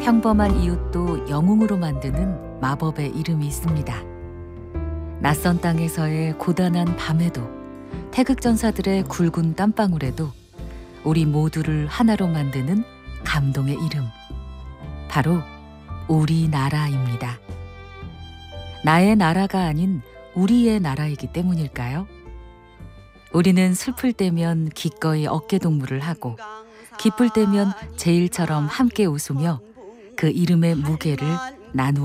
평범한 이웃도 영웅으로 만드는 마법의 이름이 있습니다. 낯선 땅에서의 고단한 밤에도, 태극전사들의 굵은 땀방울에도 우리 모두를 하나로 만드는 감동의 이름, 바로 우리나라입니다. 나의 나라가 아닌 우리의 나라이기 때문일까요? 우리는 슬플 때면 기꺼이 어깨동무를 하고, 기쁠 때면 제일처럼 함께 웃으며 그 이름의 무게를 나누어